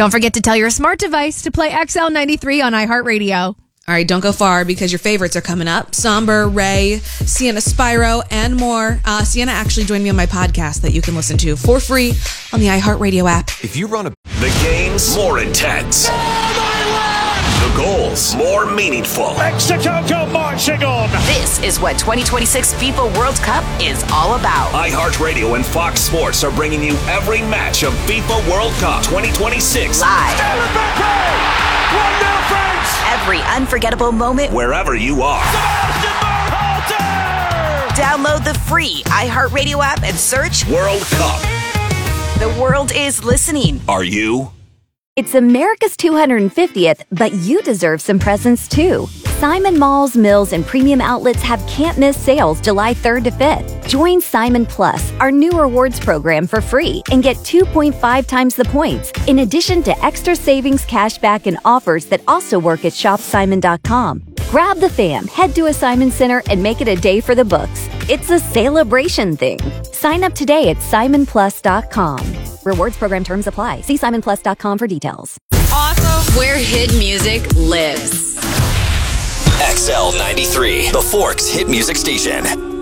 Don't forget to tell your smart device to play XL93 on iHeartRadio. All right, don't go far because your favorites are coming up. Somber, Ray, Sienna Spyro, and more. Sienna actually joined me on my podcast that you can listen to for free on the iHeartRadio app. If you run the games more intense. The goals more meaningful. Mexico go marching on. This is what 2026 FIFA World Cup is all about. iHeartRadio and Fox Sports are bringing you every match of FIFA World Cup 2026. Live. 1-0 France. Every unforgettable moment. Wherever you are. Download the free iHeartRadio app and search World Cup. The world is listening. Are you? It's America's 250th, but you deserve some presents too. Simon Malls, Mills, and Premium Outlets have can't-miss sales July 3rd to 5th. Join Simon Plus, our new rewards program, for free and get 2.5 times the points, in addition to extra savings, cashback, and offers that also work at shopsimon.com. Grab the fam, head to a Simon Center, and make it a day for the books. It's a celebration thing. Sign up today at simonplus.com. Rewards program terms apply. See simonplus.com for details. Awesome. Where hit music lives. XL93, the Forks hit music station.